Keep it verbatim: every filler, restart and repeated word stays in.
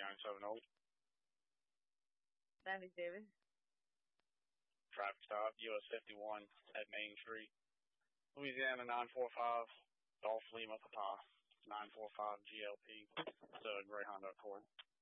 nine seven zero. Danny Davis. Traffic stop, U S fifty-one at Main Street. Louisiana nine four five, Golf Lima Papa, nine four five G L P. It's a Greyhound up for